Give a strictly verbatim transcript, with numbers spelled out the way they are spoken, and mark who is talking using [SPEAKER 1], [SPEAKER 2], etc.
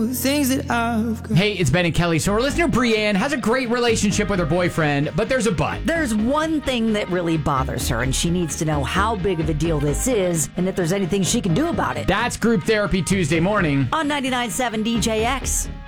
[SPEAKER 1] Things that I've got.
[SPEAKER 2] Hey, it's Ben and Kelly. So our listener Brienne has a great relationship with her boyfriend, but there's a but.
[SPEAKER 3] There's one thing that really bothers her, and she needs to know how big of a deal this is and if there's anything she can do about it.
[SPEAKER 2] That's Group Therapy Tuesday morning
[SPEAKER 3] On ninety-nine point seven D J X.